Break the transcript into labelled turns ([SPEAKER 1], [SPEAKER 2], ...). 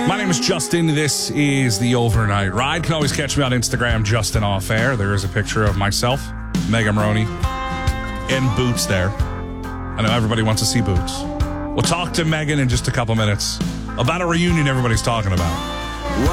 [SPEAKER 1] My name is Justin. This is the Overnight Ride. You can always catch me on Instagram, Justin Off Air. There is a picture of myself, Megan Maroney, and Boots there. I know everybody wants to see Boots. We'll talk to Megan in just a couple minutes about a reunion everybody's talking about.